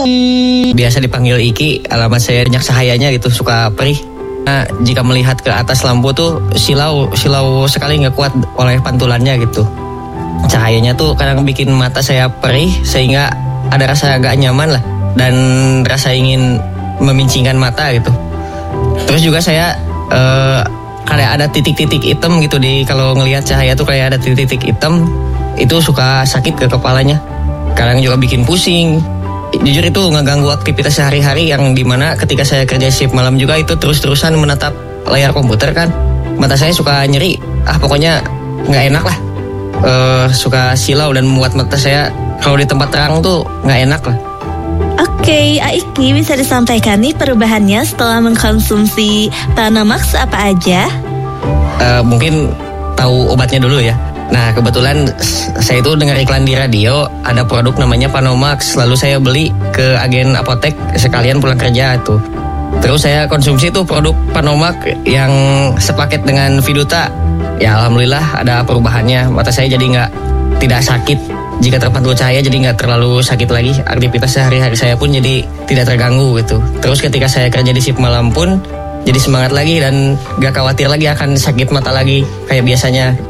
Biasa dipanggil Iki, alamat saya banyak cahayanya gitu, suka perih. Nah, jika melihat ke atas lampu tuh silau sekali, nggak kuat oleh pantulannya gitu. Cahayanya tuh kadang bikin mata saya perih sehingga ada rasa agak nyaman lah dan rasa ingin memincingkan mata gitu. Terus juga saya kayak ada titik-titik hitam gitu kalau ngelihat cahaya tuh kayak ada titik-titik hitam, itu suka sakit ke kepalanya. Kadang juga bikin pusing. Jujur itu ngeganggu aktivitas sehari-hari yang dimana ketika saya kerja shift malam juga itu terus-terusan menatap layar komputer kan. Mata saya suka nyeri. Pokoknya nggak enak lah. Suka silau dan membuat mata saya kalau di tempat terang tuh nggak enak lah. Oke, Aiki, bisa disampaikan nih perubahannya setelah mengkonsumsi Panomax apa aja? Mungkin tahu obatnya dulu ya. Nah, kebetulan saya itu dengar iklan di radio, ada produk namanya Panomax, lalu saya beli ke agen apotek sekalian pulang kerja itu. Terus saya konsumsi tuh produk Panomax yang sepaket dengan Viduta. Ya alhamdulillah ada perubahannya, mata saya jadi tidak sakit. Jika terpantul cahaya jadi nggak terlalu sakit lagi. Aktivitas sehari-hari saya pun jadi tidak terganggu gitu. Terus ketika saya kerja di shift malam pun jadi semangat lagi dan nggak khawatir lagi akan sakit mata lagi kayak biasanya.